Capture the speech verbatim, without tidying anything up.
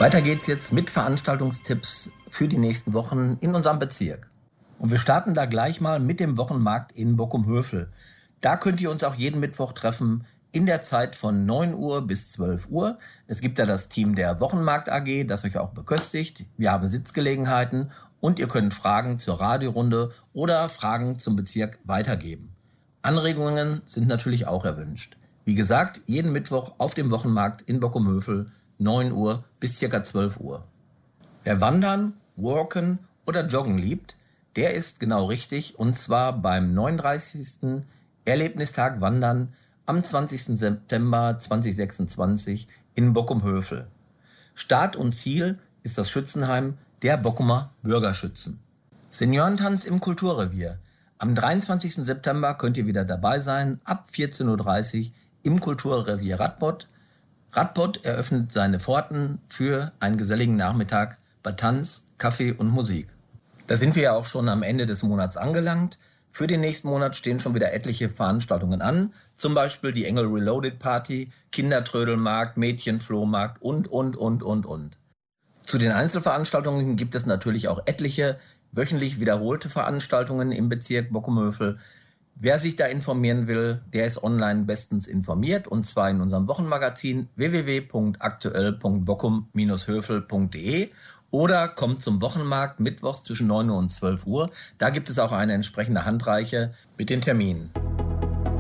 Weiter geht's jetzt mit Veranstaltungstipps für die nächsten Wochen in unserem Bezirk. Und wir starten da gleich mal mit dem Wochenmarkt in Bockum-Hövel. Da könnt ihr uns auch jeden Mittwoch treffen in der Zeit von neun Uhr bis zwölf Uhr. Es gibt ja das Team der Wochenmarkt A G, das euch auch beköstigt. Wir haben Sitzgelegenheiten und ihr könnt Fragen zur Radiorunde oder Fragen zum Bezirk weitergeben. Anregungen sind natürlich auch erwünscht. Wie gesagt, jeden Mittwoch auf dem Wochenmarkt in Bockum-Hövel, neun Uhr bis ca. zwölf Uhr. Wer wandern, walken oder joggen liebt, der ist genau richtig, und zwar beim neununddreißigsten Erlebnistag Wandern am zwanzigsten September zweitausendsechsundzwanzig in Bockum-Hövel. Start und Ziel ist das Schützenheim der Bockumer Bürgerschützen. Seniorentanz im Kulturrevier. Am dreiundzwanzigsten September könnt ihr wieder dabei sein, ab vierzehn Uhr dreißig im Kulturrevier Radbot. Radbot eröffnet seine Pforten für einen geselligen Nachmittag bei Tanz, Kaffee und Musik. Da sind wir ja auch schon am Ende des Monats angelangt. Für den nächsten Monat stehen schon wieder etliche Veranstaltungen an. Zum Beispiel die Engel Reloaded Party, Kindertrödelmarkt, Mädchenflohmarkt und, und, und, und, und. Zu den Einzelveranstaltungen gibt es natürlich auch etliche wöchentlich wiederholte Veranstaltungen im Bezirk Bockum-Hövel. Wer sich da informieren will, der ist online bestens informiert, und zwar in unserem Wochenmagazin w w w punkt aktuell punkt bockum Bindestrich hövel punkt de oder kommt zum Wochenmarkt mittwochs zwischen neun Uhr und zwölf Uhr. Da gibt es auch eine entsprechende Handreiche mit den Terminen.